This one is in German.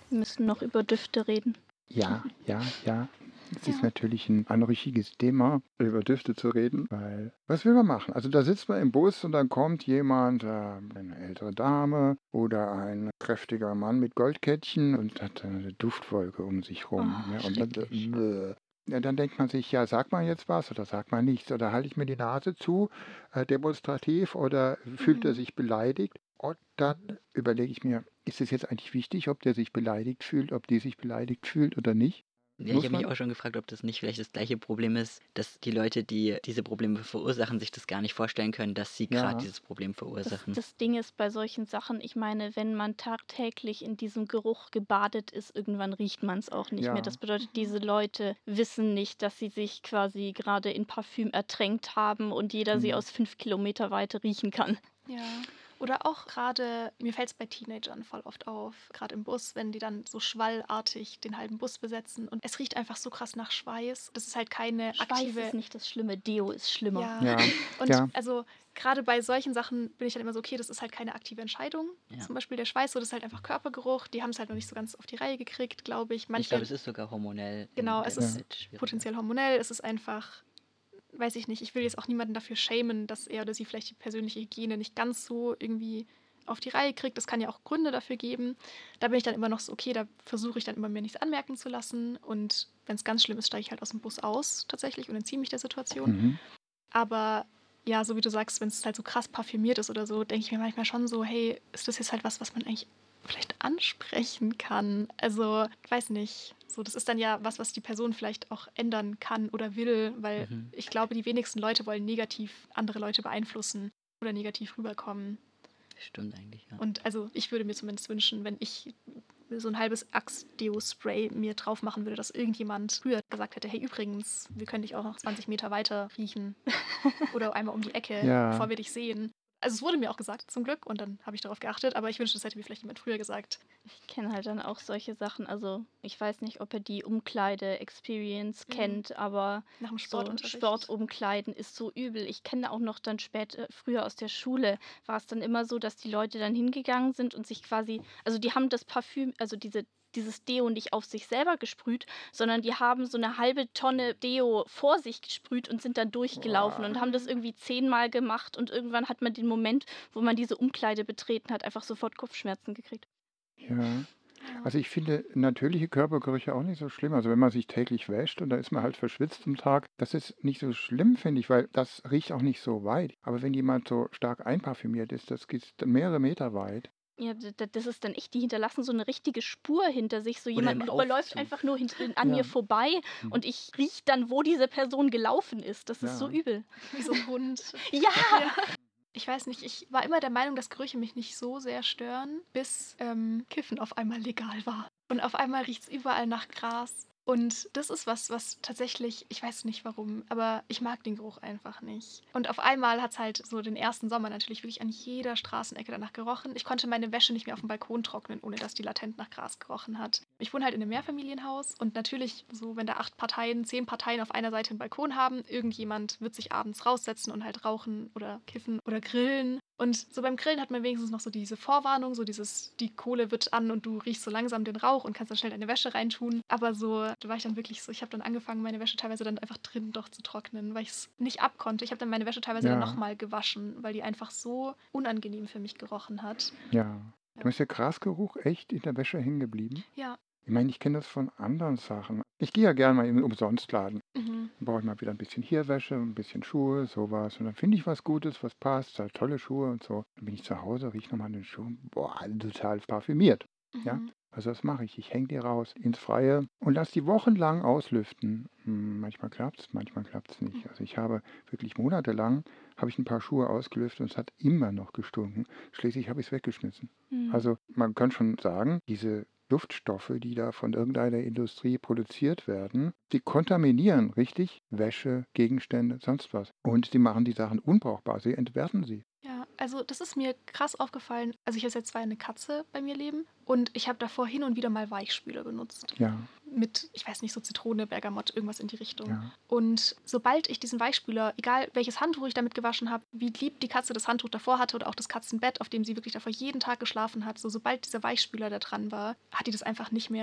Wir müssen noch über Düfte reden. Ja, ja, ja. Es ist Ja. natürlich ein anrüchiges Thema, über Düfte zu reden, weil was will man machen? Also da sitzt man im Bus und dann kommt jemand, eine ältere Dame oder ein kräftiger Mann mit Goldkettchen und hat eine Duftwolke um sich rum. Oh, Ne? Und schrecklich. ja, dann denkt man sich, ja, sagt man jetzt was oder sagt man nichts oder halte ich mir die Nase zu, demonstrativ oder fühlt er Mhm. sich beleidigt? Und dann überlege ich mir, ist es jetzt eigentlich wichtig, ob der sich beleidigt fühlt, ob die sich beleidigt fühlt oder nicht? Ja, ich Muss habe mich man? auch schon gefragt, ob das nicht vielleicht das gleiche Problem ist, dass die Leute, die diese Probleme verursachen, sich das gar nicht vorstellen können, dass sie gerade Ja, dieses Problem verursachen. Das Ding ist bei solchen Sachen, ich meine, wenn man tagtäglich in diesem Geruch gebadet ist, irgendwann riecht man es auch nicht mehr. Das ja, bedeutet, Mhm. diese Leute wissen nicht, dass sie sich quasi gerade in Parfüm ertränkt haben und jeder sie hm, aus 5 Kilometer Weite riechen kann. Ja. Oder auch gerade, mir fällt es bei Teenagern voll oft auf, gerade im Bus, wenn die dann so schwallartig den halben Bus besetzen und es riecht einfach so krass nach Schweiß. Das ist halt keine Schweiß aktive. ist nicht das Schlimme, Deo ist schlimmer. Ja. ja, Und ja, also gerade bei solchen Sachen bin ich dann immer so, okay, das ist halt keine aktive Entscheidung. Ja. Zum Beispiel der Schweiß, so das ist halt einfach Körpergeruch. Die haben es halt noch nicht so ganz auf die Reihe gekriegt, glaube ich. Ich glaube, Manche, es ist sogar hormonell genau, in es der ist Zeit schwieriger. potenziell hormonell, es ist einfach, weiß ich nicht, ich will jetzt auch niemanden dafür shamen, dass er oder sie vielleicht die persönliche Hygiene nicht ganz so irgendwie auf die Reihe kriegt. Es kann ja auch Gründe dafür geben. Da bin ich dann immer noch so, okay, da versuche ich dann immer mir nichts anmerken zu lassen. Und wenn es ganz schlimm ist, steige ich halt aus dem Bus aus tatsächlich und entziehe mich der Situation. mhm, Aber ja, so wie du sagst, wenn es halt so krass parfümiert ist oder so, denke ich mir manchmal schon so, hey, ist das jetzt halt was man eigentlich vielleicht ansprechen kann? Also, ich weiß nicht. So, das ist dann ja was die Person vielleicht auch ändern kann oder will, weil Mhm. ich glaube, die wenigsten Leute wollen negativ andere Leute beeinflussen oder negativ rüberkommen. Stimmt eigentlich, ja. Und also ich würde mir zumindest wünschen, wenn ich so ein halbes Axe-Deo-Spray mir drauf machen würde, dass irgendjemand früher gesagt hätte, hey, übrigens, wir können dich auch noch 20 Meter weiter riechen oder einmal um die Ecke, ja, bevor wir dich sehen. Also es wurde mir auch gesagt, zum Glück, und dann habe ich darauf geachtet, aber ich wünschte, das hätte mir vielleicht jemand früher gesagt. Ich kenne halt dann auch solche Sachen. Also, ich weiß nicht, ob ihr die Umkleide-Experience kennt, aber Nach dem so Sportunterricht. Sportumkleiden ist so übel. Ich kenne auch noch dann früher aus der Schule, war es dann immer so, dass die Leute dann hingegangen sind und sich quasi, also die haben das Parfüm, also dieses Deo nicht auf sich selber gesprüht, sondern die haben so eine halbe Tonne Deo vor sich gesprüht und sind dann durchgelaufen und haben das irgendwie 10-mal gemacht und irgendwann hat man den Moment, wo man diese Umkleide betreten hat, einfach sofort Kopfschmerzen gekriegt. ja. Ja. Also ich finde natürliche Körpergerüche auch nicht so schlimm. Also wenn man sich täglich wäscht und da ist man halt verschwitzt am Tag, das ist nicht so schlimm, finde ich, weil das riecht auch nicht so weit. Aber wenn jemand so stark einparfümiert ist, das geht dann mehrere Meter weit. Ja, das ist dann echt, die hinterlassen so eine richtige Spur hinter sich. So Oder jemand im läuft Aufzug. einfach nur an mir Ja, vorbei mhm, und ich rieche dann, wo diese Person gelaufen ist. Das ist so ja, übel. Wie so ein Hund. Ja! Ja. Ich weiß nicht, ich war immer der Meinung, dass Gerüche mich nicht so sehr stören, bis Kiffen auf einmal legal war. Und auf einmal riecht es überall nach Gras. Und das ist was tatsächlich, ich weiß nicht warum, aber ich mag den Geruch einfach nicht. Und auf einmal hat es halt so den ersten Sommer natürlich wirklich an jeder Straßenecke danach gerochen. Ich konnte meine Wäsche nicht mehr auf dem Balkon trocknen, ohne dass die latent nach Gras gerochen hat. Ich wohne halt in einem Mehrfamilienhaus und natürlich, so wenn da 8 Parteien, 10 Parteien auf einer Seite einen Balkon haben, irgendjemand wird sich abends raussetzen und halt rauchen oder kiffen oder grillen. Und so beim Grillen hat man wenigstens noch so diese Vorwarnung, so dieses, die Kohle wird an und du riechst so langsam den Rauch und kannst dann schnell deine Wäsche reintun. Aber so, da war ich dann wirklich so, ich habe dann angefangen, meine Wäsche teilweise dann einfach drin doch zu trocknen, weil ich es nicht abkonnte. Ich habe dann meine Wäsche teilweise dann ja, nochmal gewaschen, weil die einfach so unangenehm für mich gerochen hat. ja. Du ist der Grasgeruch echt in der Wäsche hängen geblieben? Ja. Ich meine, ich kenne das von anderen Sachen. Ich gehe ja gerne mal in den Umsonstladen. Mhm. Dann brauche ich mal wieder ein bisschen hier Wäsche, ein bisschen Schuhe, sowas. Und dann finde ich was Gutes, was passt, halt tolle Schuhe und so. Dann bin ich zu Hause, rieche nochmal an den Schuhen. Boah, total parfümiert. Ja, Mhm. also das mache ich. Ich hänge die raus ins Freie und lasse die wochenlang auslüften. Manchmal klappt's, manchmal klappt's nicht. Also ich habe wirklich monatelang, habe ich ein paar Schuhe ausgelüftet und es hat immer noch gestunken. Schließlich habe ich es weggeschmissen. Also man kann schon sagen, diese Duftstoffe, die da von irgendeiner Industrie produziert werden, die kontaminieren richtig Wäsche, Gegenstände, sonst was. Und sie machen die Sachen unbrauchbar. Sie entwerten sie. Ja, Also das ist mir krass aufgefallen. Also ich habe jetzt eine Katze bei mir leben und ich habe davor hin und wieder mal Weichspüler benutzt. Ja, Mit, ich weiß nicht, so Zitrone, Bergamott, irgendwas in die Richtung. ja. Und sobald ich diesen Weichspüler, egal welches Handtuch ich damit gewaschen habe, wie lieb die Katze das Handtuch davor hatte oder auch das Katzenbett, auf dem sie wirklich davor jeden Tag geschlafen hat, so sobald dieser Weichspüler da dran war, hat die das einfach nicht mehr